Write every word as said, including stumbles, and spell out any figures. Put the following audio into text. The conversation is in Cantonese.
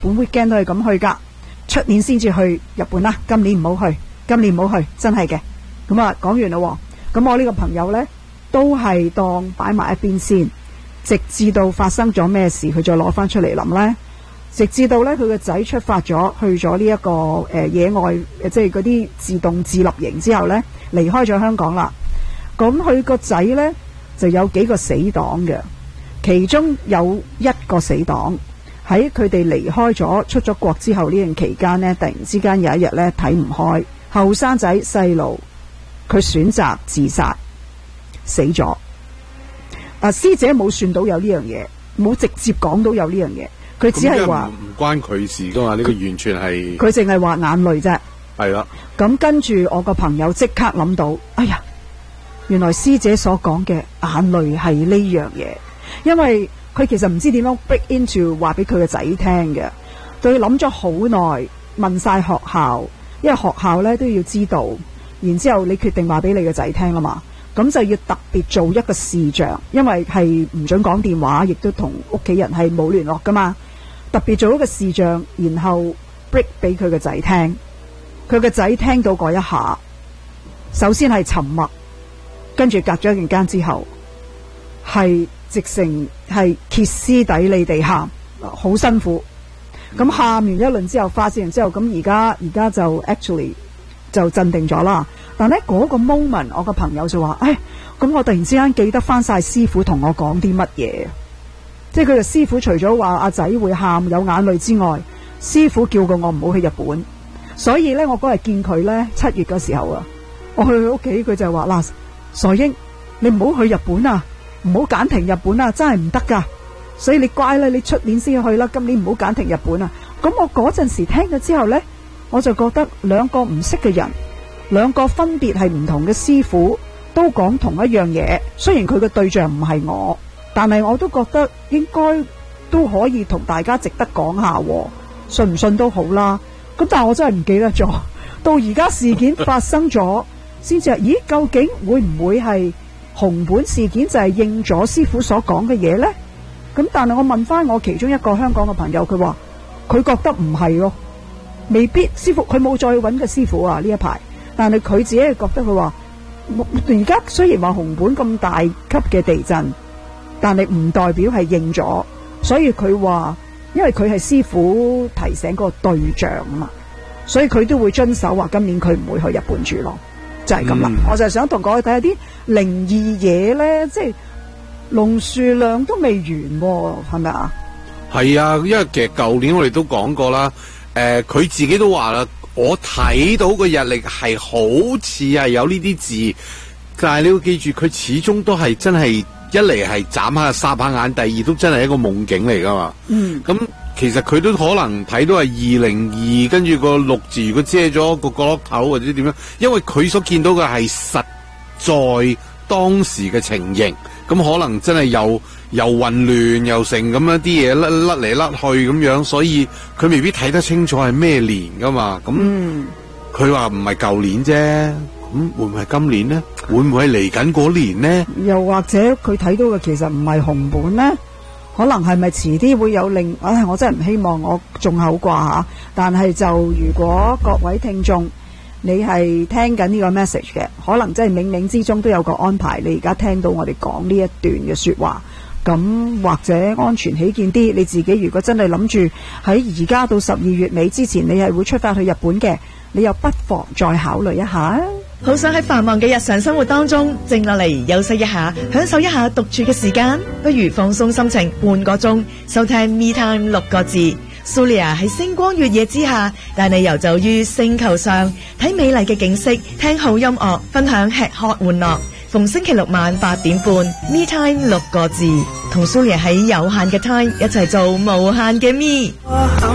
本 weekend 都係咁去噶，出年先至去日本啦，今年唔好去，今年唔好去，真係嘅。咁啊，講完啦，咁我呢個朋友呢，都係當擺埋一邊先，直至到發生咗咩事，佢再攞翻出嚟諗呢。直至到呢，佢個仔出發咗去咗呢一個誒、呃、野外，即係嗰啲自動自立營之後呢，離開咗香港啦。咁佢個仔呢，就有幾個死黨嘅，其中有一個死黨喺佢哋離開咗出咗國之後呢段期間呢，突然之間有一日呢，睇唔開，後生仔細路，佢選擇自殺死咗。啊，師姐冇算到有呢樣嘢，冇直接講到有呢樣嘢。佢只係話唔關佢事噶嘛，呢個完全係佢淨係話眼淚啫。 係啦， 咁跟住我個朋友即刻諗到，哎呀，原來師姐所講嘅眼淚係呢樣嘢，因為佢其實唔知點樣 break into 話俾佢個仔聽嘅，對佢諗咗好耐，問晒學校，因為學校咧都要知道，然之後你決定話俾你個仔聽啦嘛。咁就要特別做一個視像，因為係唔准講電話，亦都同屋企人係冇聯絡噶嘛。特別做一個視像，然後 break 俾佢個仔聽。佢個仔聽到嗰一下，首先係沉默，跟住隔咗一陣間之後，係直成係歇斯底里地喊，好辛苦。咁喊完一輪之後，發洩完之後，咁而家而家就 actually 就鎮定咗啦。但係嗰個 moment， 我個朋友就話：唉，咁我突然之間記得翻晒師傅同我講啲乜嘢。即係佢嘅師傅除咗話阿仔會喊有眼淚之外，師傅叫過我唔好去日本。所以呢，我嗰日見佢呢，七月嘅時候啊，我去佢屋企，佢就話：嗱，傻英，你唔好去日本啊，唔好揀停日本啊，真係唔得噶。所以你乖啦，你出年先去啦，今年唔好揀停日本啊。咁我嗰陣時聽咗之後呢，我就覺得兩個唔識嘅人，兩個分別係唔同嘅師傅，都講同一樣嘢。雖然佢嘅對象唔係我，但係我都覺得應該都可以同大家值得講下，信唔信都好啦。咁但係我真係唔記得咗，到而家事件發生咗，先至咦，究竟會唔會係紅本事件就係應咗師傅所講嘅嘢呢？咁但係我問翻我其中一個香港嘅朋友，佢話佢覺得唔係咯，未必師傅佢冇再揾個師傅啊呢一排，但係佢自己係覺得佢話而家雖然話紅本咁大級嘅地震，但係唔代表係應咗，所以佢話因為佢係師傅提醒個對象啊嘛，所以佢都會遵守話今年佢唔會去日本住咯，就係咁啦。我就係想同各位睇下啲靈異嘢咧，即係龍樹亮都未完喎，係咪啊？ 係啊，因為其實舊年我哋都講過啦，誒、呃，佢自己都話啦，我睇到個日曆係好似係有呢啲字，但係你要記住，佢始終都係真係一嚟係眨下霎下眼，第二都真係一個夢境嚟噶嘛。嗯，咁其實佢都可能睇到係二零二，跟住個六字如果遮咗個角落頭或者點樣，因為佢所見到嘅係實在當時嘅情形，咁可能真係又又混亂又成咁樣啲嘢甩甩嚟甩去咁樣，所以佢未必睇得清楚係咩年噶嘛。咁佢話唔係舊年啫，咁會唔會係今年呢？會唔會係嚟緊嗰年呢？ 又或者佢睇到嘅其實唔係紅本呢？可能係咪遲啲會有另？唉，我真係唔希望我中口掛吓。但係就如果各位聽眾，你係聽緊呢個 message 嘅，可能真係冥冥之中都有個安排。你而家聽到我哋講呢一段嘅說話，咁或者安全起見啲，你自己如果真係諗住喺而家到十二月尾之前，你係會出發去日本嘅，你又不妨再考慮一下。 好想喺繁忙嘅日常生活當中靜落嚟休息一下，享受一下獨處嘅時間，不如放鬆心情半個鐘，收聽 Me Time 六個字。Sulia 喺星光月夜之下，帶你遊走於星球上，睇美麗嘅景色，聽好音樂，分享吃喝玩樂。逢星期六晚八點半 Me Time 六個字，同 Sulia 喺有限嘅 time 一齊做無限嘅 Me。